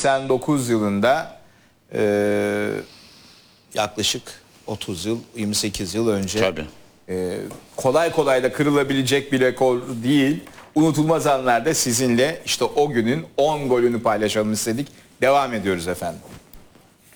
89 yılında yaklaşık 30 yıl, 28 yıl önce. Tabii. Kolay kolay da kırılabilecek bir rekor değil. Unutulmaz anlarda sizinle işte o günün 10 golünü paylaşalım istedik. Devam ediyoruz efendim.